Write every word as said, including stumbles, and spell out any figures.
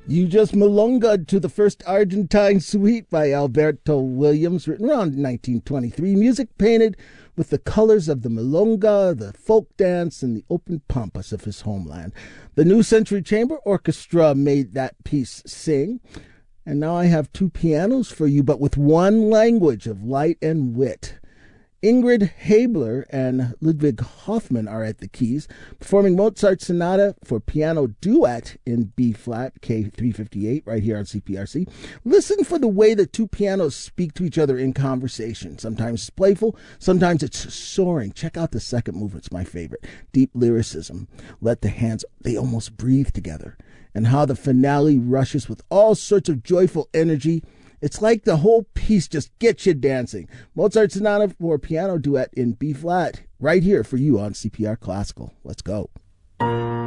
You just milongaed to the first Argentine suite by Alberto Williams, written around nineteen twenty-three. Music painted with the colors of the milonga, the folk dance, and the open pampas of his homeland. The New Century Chamber Orchestra made that piece sing. And now I have two pianos for you, but with one language of light and wit. Ingrid Habler and Ludwig Hoffmann are at the keys, performing Mozart's Sonata for Piano Duet in B-flat, K three fifty-eight, right here on C P R C. Listen for the way the two pianos speak to each other in conversation. Sometimes it's playful, sometimes it's soaring. Check out the second movement, it's my favorite. Deep lyricism. Let the hands, they almost breathe together. And how the finale rushes with all sorts of joyful energy. It's like the whole piece just gets you dancing. Mozart Sonata for Piano Duet in B-flat, right here for you on C P R Classical. Let's go.